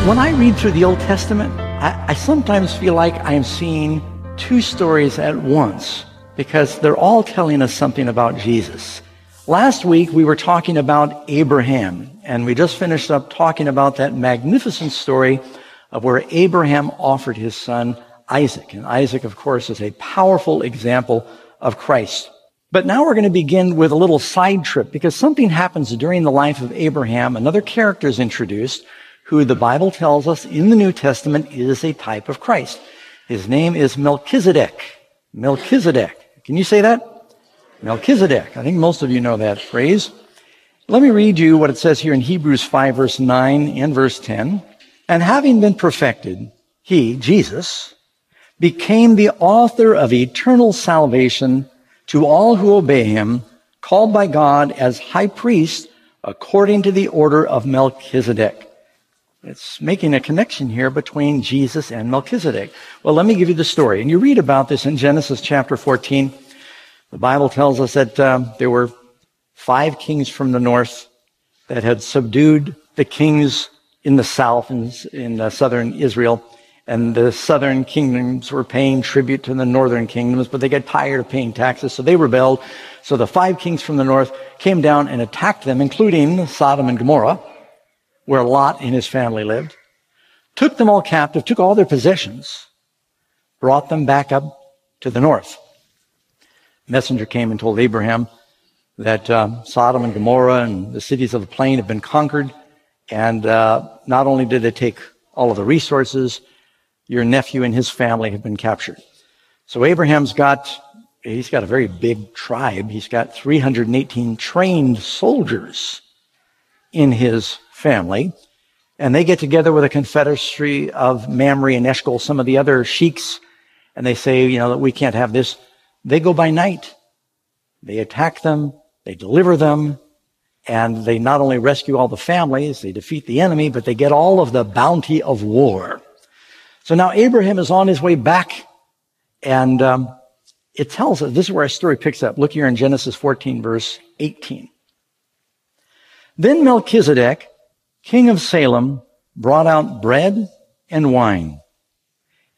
When I read through the Old Testament, I sometimes feel like I'm seeing two stories at once because they're all telling us something about Jesus. Last week, we were talking about Abraham, and we just finished up talking about that magnificent story of where Abraham offered his son Isaac. And Isaac, of course, is a powerful example of Christ. But now we're going to begin with a little side trip because something happens during the life of Abraham. Another character is introduced who the Bible tells us in the New Testament is a type of Christ. His name is Melchizedek. Melchizedek. Can you say that? Melchizedek. I think most of you know that phrase. Let me read you what it says here in Hebrews 5, verse 9 and verse 10. And having been perfected, he, Jesus, became the author of eternal salvation to all who obey him, called by God as high priest according to the order of Melchizedek. It's making a connection here between Jesus and Melchizedek. Well, let me give you the story. And you read about this in Genesis chapter 14. The Bible tells us that there were 5 kings from the north that had subdued the kings in the south, in southern Israel. And the southern kingdoms were paying tribute to the northern kingdoms, but they got tired of paying taxes, so they rebelled. So the 5 kings from the north came down and attacked them, including Sodom and Gomorrah, where Lot and his family lived, took them all captive, took all their possessions, brought them back up to the north. A messenger came and told Abraham that Sodom and Gomorrah and the cities of the plain have been conquered, and not only did they take all of the resources, your nephew and his family have been captured. So Abraham's got a very big tribe. He's got 318 trained soldiers in his family, and they get together with a confederacy of Mamre and Eshcol, some of the other sheiks, and they say, that we can't have this. They go by night. They attack them, they deliver them, and they not only rescue all the families, they defeat the enemy, but they get all of the bounty of war. So now Abraham is on his way back, and it tells us, this is where our story picks up. Look here in Genesis 14, verse 18. Then Melchizedek, king of Salem, brought out bread and wine.